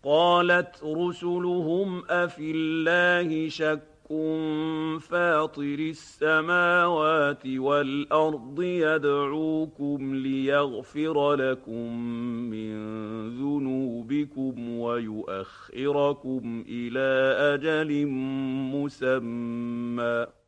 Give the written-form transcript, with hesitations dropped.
قالت رسلهم أفي الله شك فاطر السماوات والأرض يدعوكم ليغفر لكم من ذنوبكم ويؤخركم إلى أجل مسمى